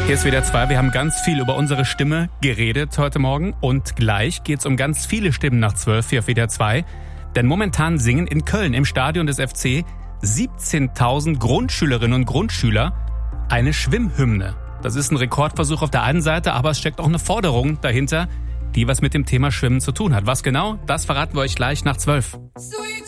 Hier ist WDR 2. Wir haben ganz viel über unsere Stimme geredet heute Morgen. Und gleich geht es um ganz viele Stimmen nach 12 hier auf WDR 2. Denn momentan singen in Köln im Stadion des FC 17.000 Grundschülerinnen und Grundschüler eine Schwimmhymne. Das ist ein Rekordversuch auf der einen Seite, aber es steckt auch eine Forderung dahinter, die was mit dem Thema Schwimmen zu tun hat. Was genau? Das verraten wir euch gleich nach 12.